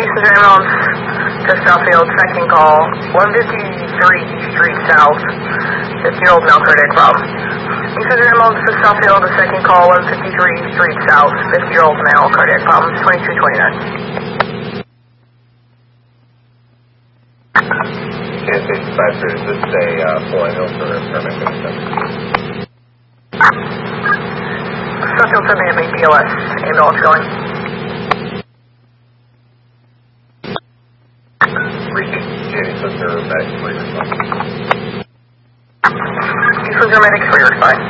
Houston ambulance to Southfield, second call, 153 Street South, 50-year-old male cardiac problem. Houston ambulance to Southfield, the second call, 153 Street South, 50-year-old male cardiac problem, 2229. KSA dispatcher, is this a full ambulance or paramedic? Southfield 7 BLS, ambulance going. Houston paramedics for your response. Houston paramedics for your response.